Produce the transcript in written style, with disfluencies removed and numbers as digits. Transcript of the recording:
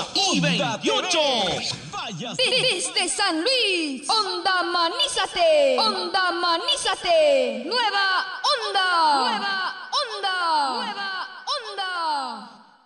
y 28. Desde San Luis, Onda Manízate, Onda Manízate, Nueva Onda.